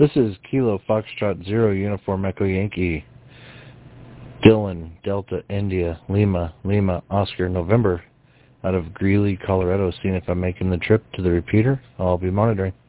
This is Kilo Foxtrot 0 Uniform Echo Yankee. Dylan, Delta, India, Lima, Oscar, November, out of Greeley, Colorado, seeing if I'm making the trip to the repeater. I'll be monitoring.